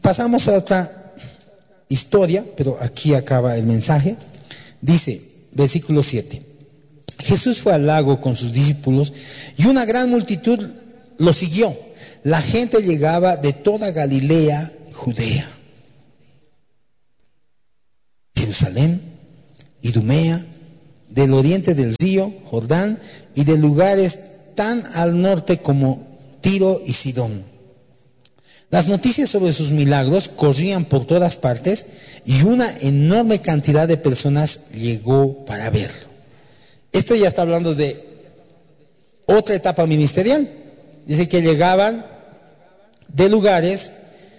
pasamos a otra historia, pero aquí acaba el mensaje. Dice, versículo 7. Jesús fue al lago con sus discípulos y una gran multitud lo siguió. La gente llegaba de toda Galilea, Judea, Jerusalén, Idumea, del oriente del río Jordán y de lugares tan al norte como Tiro y Sidón. Las noticias sobre sus milagros corrían por todas partes y una enorme cantidad de personas llegó para verlo. Esto ya está hablando de otra etapa ministerial. Dice que llegaban de lugares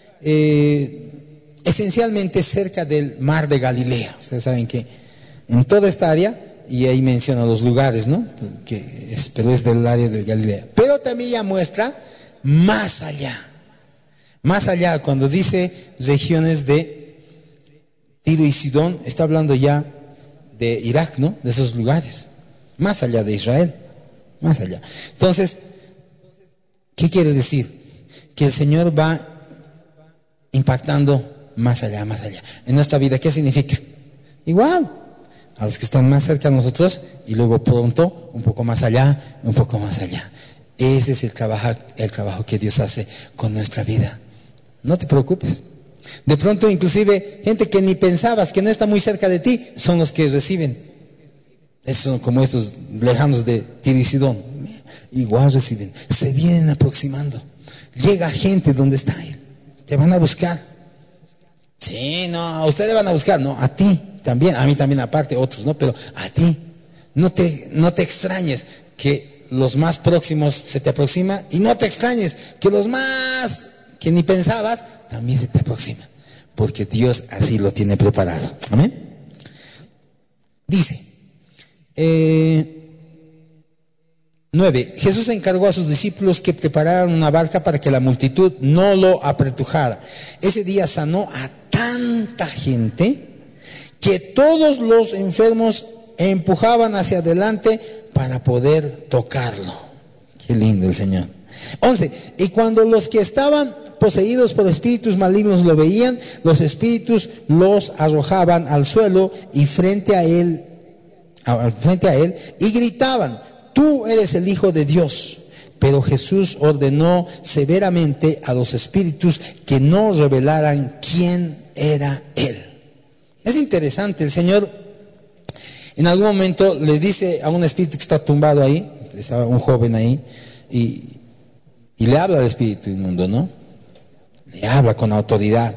esencialmente cerca del mar de Galilea. Ustedes saben que en toda esta área, y ahí menciona los lugares, ¿no? Pero es del área de Galilea. Pero también ya muestra más allá. Más allá, cuando dice regiones de Tiro y Sidón, está hablando ya de Irak, ¿no? De esos lugares. Más allá de Israel. Más allá. Entonces, ¿qué quiere decir? Que el Señor va impactando más allá, más allá. En nuestra vida, ¿qué significa? Igual, a los que están más cerca de nosotros y luego pronto, un poco más allá, un poco más allá. Ese es el trabajo que Dios hace con nuestra vida. No te preocupes. De pronto, inclusive, gente que ni pensabas que no está muy cerca de ti, son los que reciben. Esos son como estos lejanos de Tiro y Sidón. Igual reciben. Se vienen aproximando. Llega gente donde está Él. Te van a buscar. Sí, no, a ustedes van a buscar. No, a ti también. A mí también aparte, otros, ¿no? Pero a ti. No te extrañes que los más próximos se te aproximan. Y no te extrañes que los más que ni pensabas también se te aproximan. Porque Dios así lo tiene preparado. Amén. Dice 9. Jesús encargó a sus discípulos que prepararan una barca para que la multitud no lo apretujara. Ese día sanó a tanta gente que todos los enfermos empujaban hacia adelante para poder tocarlo. Qué lindo el Señor. 11. Y cuando los que estaban poseídos por espíritus malignos lo veían, los espíritus los arrojaban al suelo y frente a él y gritaban: tú eres el Hijo de Dios. Pero Jesús ordenó severamente a los espíritus que no revelaran quién era Él. Es interesante, el Señor en algún momento les dice a un espíritu que está tumbado ahí, estaba un joven ahí, y le habla al espíritu inmundo, ¿no? Le habla con autoridad.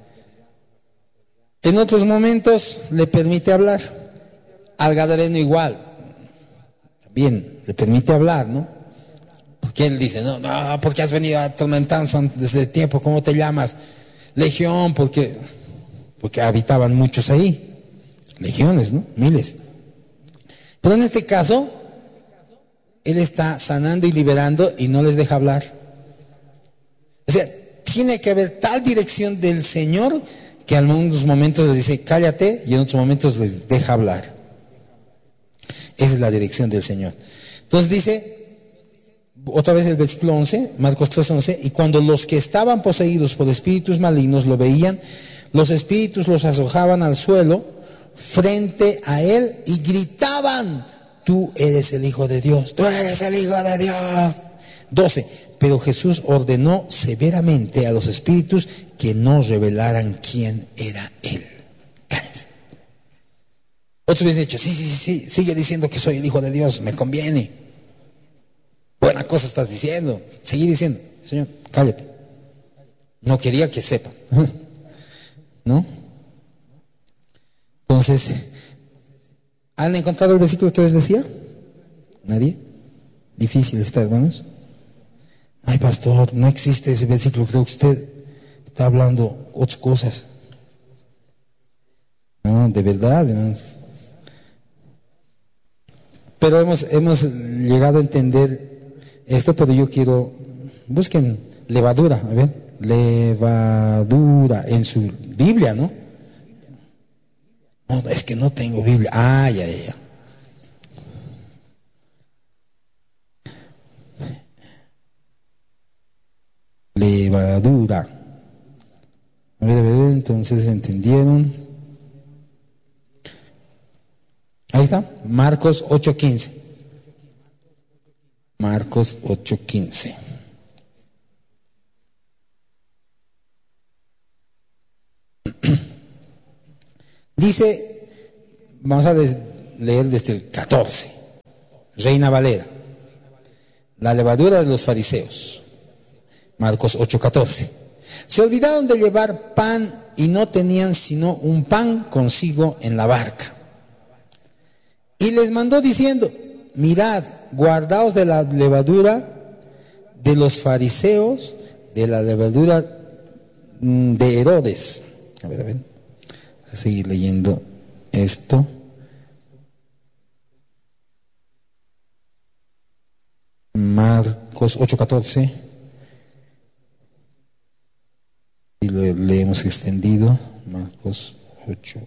En otros momentos le permite hablar. Al gadareno igual. También le permite hablar, ¿no? Porque él dice, no, porque has venido a atormentarnos desde tiempo, ¿cómo te llamas? Legión, porque habitaban muchos ahí. Legiones, ¿no? Miles. Pero en este caso, él está sanando y liberando y no les deja hablar. O sea, tiene que haber tal dirección del Señor que en algunos momentos les dice, cállate, y en otros momentos les deja hablar. Esa es la dirección del Señor. Entonces dice, otra vez el versículo 11, Marcos 3:11, y cuando los que estaban poseídos por espíritus malignos lo veían, los espíritus los arrojaban al suelo frente a él y gritaban: tú eres el Hijo de Dios, tú eres el Hijo de Dios. 12, pero Jesús ordenó severamente a los espíritus que no revelaran quién era él. Cállense. Otros hubiesen dicho, sí, sigue diciendo que soy el Hijo de Dios, me conviene. Buena cosa estás diciendo. Sigue diciendo, Señor, cállate. No quería que sepan. ¿No? Entonces, ¿han encontrado el versículo que les decía? ¿Nadie? Difícil está, hermanos. Ay, pastor, no existe ese versículo. Creo que usted está hablando otras cosas. No, de verdad, hermanos. Pero hemos llegado a entender esto, pero yo quiero, busquen levadura, a ver, levadura en su Biblia, ¿no? No, es que no tengo Biblia. Ya. Levadura. A ver, entonces entendieron. Ahí está, Marcos 8:15. Marcos 8:15. Dice, vamos a leer desde el 14, Reina Valera. La levadura de los fariseos. Marcos 8:14. Se olvidaron de llevar pan y no tenían sino un pan consigo en la barca. Y les mandó diciendo, mirad, guardaos de la levadura de los fariseos, de la levadura de Herodes. A ver. Vamos a seguir leyendo esto. Marcos 8:14. Y lo leemos extendido. Marcos 8:14.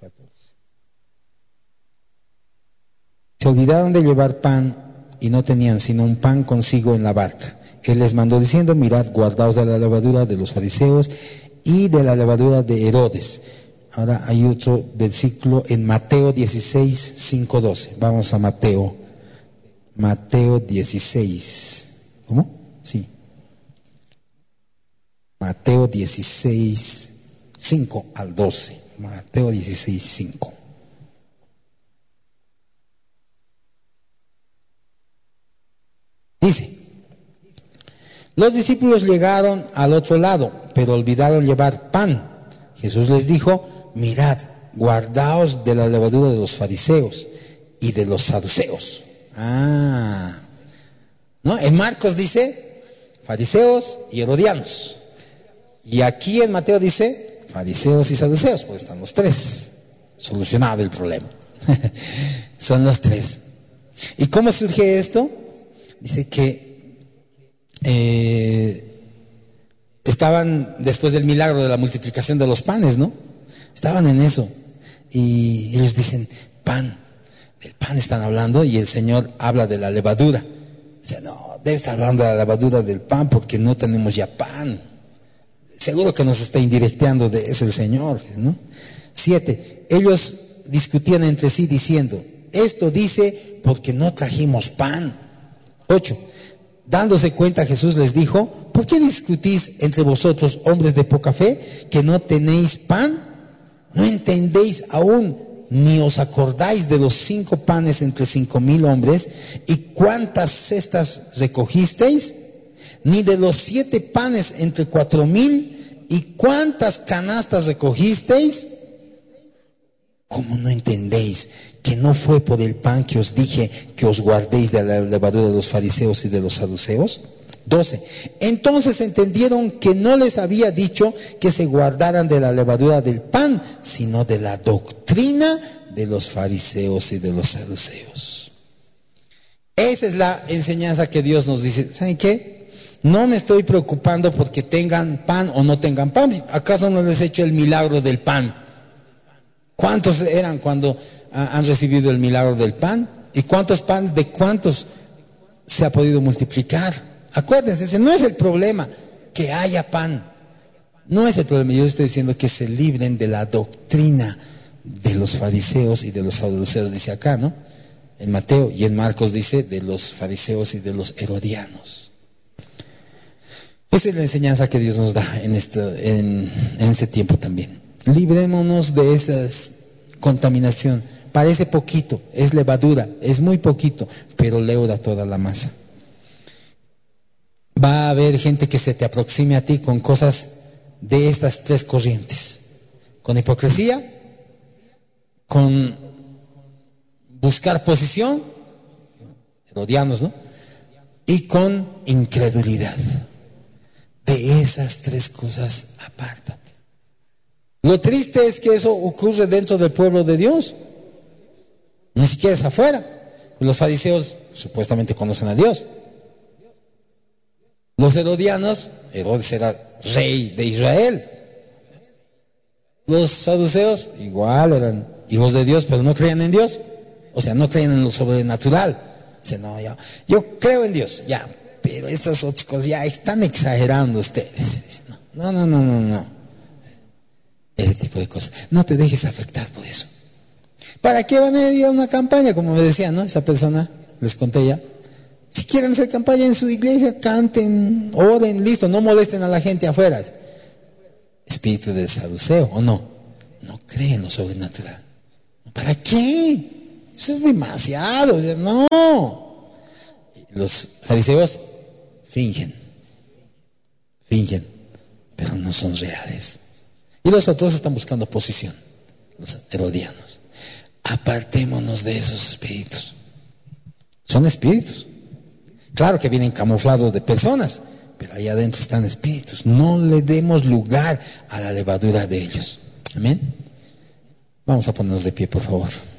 Se olvidaron de llevar pan y no tenían sino un pan consigo en la barca. Él les mandó diciendo, mirad, guardaos de la levadura de los fariseos y de la levadura de Herodes. Ahora hay otro versículo en Mateo 16:5-12. Vamos a Mateo 16. ¿Cómo? Sí. Mateo 16:5-12. Mateo 16:5. Dice, los discípulos llegaron al otro lado, pero olvidaron llevar pan. Jesús les dijo, mirad, guardaos de la levadura de los fariseos y de los saduceos. ¿No? En Marcos dice fariseos y herodianos. Y aquí en Mateo dice fariseos y saduceos, pues están los tres. Solucionado el problema. Son los tres. ¿Y cómo surge esto? Dice que estaban después del milagro de la multiplicación de los panes, ¿no? Estaban en eso. Y ellos dicen, pan. Del pan están hablando y el Señor habla de la levadura. Dice, no, debe estar hablando de la levadura del pan porque no tenemos ya pan. Seguro que nos está indirecteando de eso el Señor, ¿no? 7. Ellos discutían entre sí diciendo, esto dice porque no trajimos pan. 8. Dándose cuenta Jesús les dijo, ¿por qué discutís entre vosotros, hombres de poca fe, que no tenéis pan? ¿No entendéis aún, ni os acordáis de los 5 panes entre 5,000 hombres, y cuántas cestas recogisteis? Ni de los 7 panes entre 4,000, y cuántas canastas recogisteis? ¿Cómo no entendéis que no fue por el pan que os dije que os guardéis de la levadura de los fariseos y de los saduceos? 12. Entonces entendieron que no les había dicho que se guardaran de la levadura del pan, sino de la doctrina de los fariseos y de los saduceos. Esa es la enseñanza que Dios nos dice. ¿Saben qué? No me estoy preocupando porque tengan pan o no tengan pan. ¿Acaso no les he hecho el milagro del pan? ¿Cuántos eran cuando han recibido el milagro del pan? ¿Y cuántos panes de cuántos se ha podido multiplicar? Acuérdense, ese no es el problema, que haya pan. No es el problema. Yo estoy diciendo que se libren de la doctrina de los fariseos y de los saduceos, dice acá, ¿no? En Mateo, y en Marcos dice de los fariseos y de los herodianos. Esa es la enseñanza que Dios nos da en este tiempo también. Librémonos de esa contaminación. Parece poquito, es levadura, es muy poquito, pero leuda toda la masa. Va a haber gente que se te aproxime a ti con cosas de estas 3 corrientes: con hipocresía, con buscar posición, herodianos, ¿no? Y con incredulidad. De esas 3 cosas, apártate. Lo triste es que eso ocurre dentro del pueblo de Dios. Ni siquiera es afuera. Los fariseos supuestamente conocen a Dios. Los herodianos, Herodes era rey de Israel. Los saduceos igual eran hijos de Dios, pero no creían en Dios. O sea, no creían en lo sobrenatural. Dicen, no, yo creo en Dios, ya, pero estas otras cosas ya están exagerando ustedes. No. ese tipo de cosas. No te dejes afectar por eso. ¿Para qué van a ir a una campaña? Como me decía, ¿no? Esa persona, les conté ya. Si quieren hacer campaña en su iglesia, canten, oren, listo, no molesten a la gente afuera. Espíritu del saduceo, ¿o no? No cree en lo sobrenatural. ¿Para qué? Eso es demasiado, o sea, no. Los fariseos fingen, pero no son reales. Y los otros están buscando posición, los herodianos. Apartémonos de esos espíritus. Son espíritus. Claro que vienen camuflados de personas, pero ahí adentro están espíritus. No le demos lugar a la levadura de ellos. Amén. Vamos a ponernos de pie, por favor.